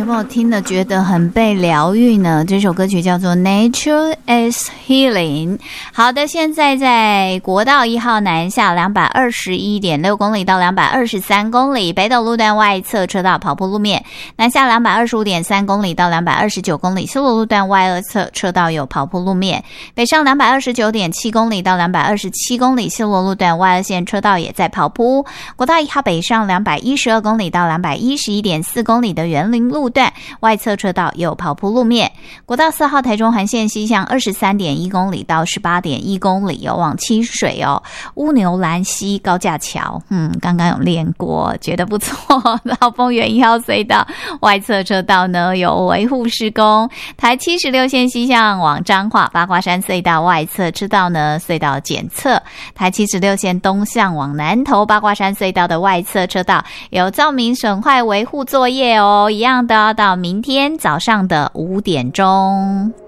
有没有听了觉得很被疗愈呢？这首歌曲叫做 Nature is Healing。 好的，现在在国道1号南下 221.6 公里到223公里，北斗路段外侧车道跑铺路面，南下 225.3 公里到229公里，西螺路段外二侧车道有跑铺路面，北上 229.7 公里到227公里，西螺路段外二线车道也在跑铺。国道1号北上212公里到211.4公里的园林路段外侧车道有跑铺路面。国道4号台中环线西向 23.1 公里到 18.1 公里往七水乌牛兰溪高架桥，刚刚有练过，觉得不错。到丰原1号隧道外侧车道呢有维护施工。台76线西向往彰化八卦山隧道外侧车道呢隧道检测。台76线东向往南投八卦山隧道的外侧车道有照明损坏维护作业一样的到明天早上的5点钟。